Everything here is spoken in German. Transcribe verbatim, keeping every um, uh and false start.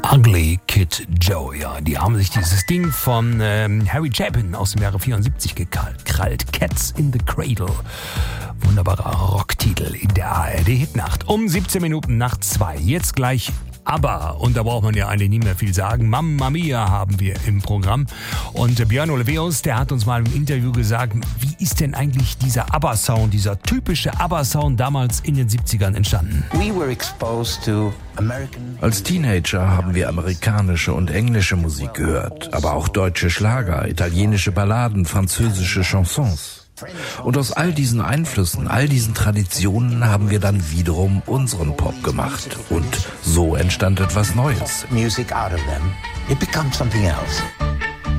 Ugly Kid Joe, ja, die haben sich dieses Ding von ähm, Harry Chapin aus dem Jahre vierundsiebzig gekrallt. Cats in the Cradle. Wunderbarer Rocktitel in der A R D-Hitnacht. Um siebzehn Minuten nach zwei. Jetzt gleich ABBA. Und da braucht man ja eigentlich nicht mehr viel sagen. Mamma Mia haben wir im Programm. Und äh, Björn Ulvaeus, der hat uns mal im Interview gesagt, wie ist denn eigentlich dieser ABBA-Sound, dieser typische ABBA-Sound damals in den siebzigern entstanden? We were exposed to American... Als Teenager haben wir amerikanische und englische Musik gehört, aber auch deutsche Schlager, italienische Balladen, französische Chansons. Und aus all diesen Einflüssen, all diesen Traditionen haben wir dann wiederum unseren Pop gemacht. Und so entstand etwas Neues. Music out of them, it becomes something else.